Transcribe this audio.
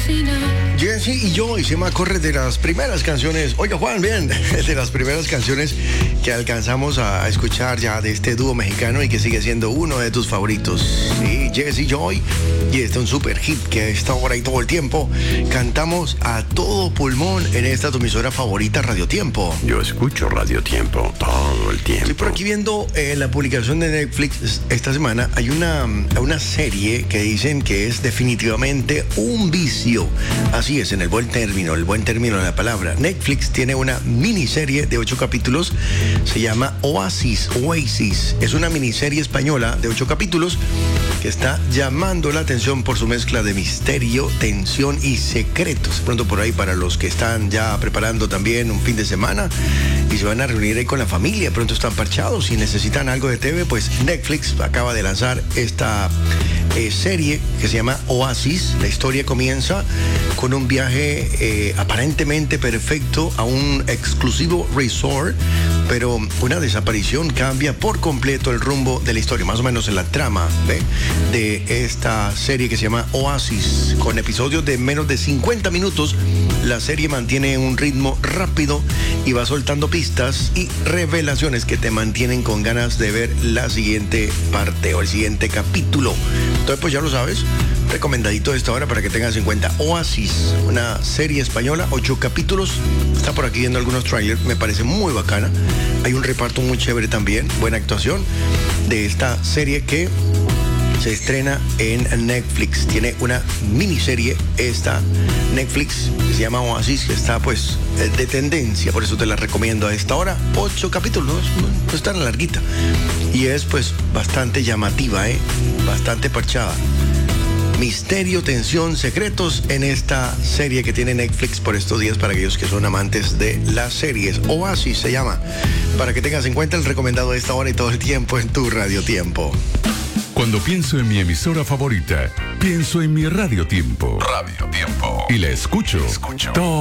Jesse y Joy se me corre de las primeras canciones. Oiga, Juan, bien, de las primeras canciones que alcanzamos a escuchar ya de este dúo mexicano y que sigue siendo uno de tus favoritos. Sí, Jesse y Joy. Y este es un super hit que a esta hora y todo el tiempo cantamos a todo pulmón en esta tu emisora favorita, Radio Tiempo. Yo escucho Radio Tiempo todo el tiempo. Estoy por aquí viendo la publicación de Netflix esta semana. Hay una serie que dicen que es definitivamente un vicio. Así es, en el buen término de la palabra. Netflix tiene una miniserie de 8 capítulos. Se llama Oasis. Es una miniserie española de 8 capítulos que está llamando la atención por su mezcla de misterio, tensión y secretos. Pronto por ahí para los que están ya preparando también un fin de semana y se van a reunir ahí con la familia, pronto están parchados y necesitan algo de TV, pues Netflix acaba de lanzar esta serie que se llama Oasis. La historia comienza con un viaje aparentemente perfecto a un exclusivo resort, pero una desaparición cambia por completo el rumbo de la historia, más o menos en la trama de esta serie que se llama Oasis. Con episodios de menos de 50 minutos, la serie mantiene un ritmo rápido y va soltando pistas y revelaciones que te mantienen con ganas de ver la siguiente parte o el siguiente capítulo. Entonces, pues ya lo sabes, recomendadito de esta hora para que tengas en cuenta. Oasis, una serie española, 8 capítulos. Está por aquí viendo algunos trailers, me parece muy bacana. Hay un reparto muy chévere también, buena actuación de esta serie que se estrena en Netflix. Tiene una miniserie esta Netflix que se llama Oasis, que está pues de tendencia, por eso te la recomiendo a esta hora. 8 capítulos, no es tan larguita y es pues bastante llamativa, bastante parchada. Misterio, tensión, secretos en esta serie que tiene Netflix por estos días para aquellos que son amantes de las series. Oasis se llama, para que tengas en cuenta el recomendado de esta hora y todo el tiempo en tu Radio Tiempo. Cuando pienso en mi emisora favorita, pienso en mi Radio Tiempo. Radio Tiempo. Y la escucho todo